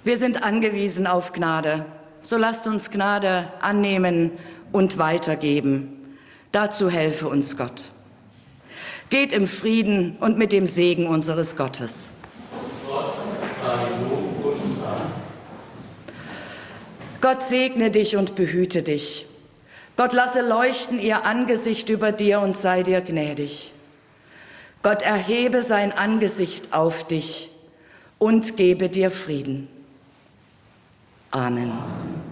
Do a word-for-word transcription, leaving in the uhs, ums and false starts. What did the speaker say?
Wir sind angewiesen auf Gnade. So lasst uns Gnade annehmen und weitergeben. Dazu helfe uns Gott. Geht im Frieden und mit dem Segen unseres Gottes. Gott sei Lob und Dank. Gott segne dich und behüte dich. Gott lasse leuchten ihr Angesicht über dir und sei dir gnädig. Gott erhebe sein Angesicht auf dich und gebe dir Frieden. Amen.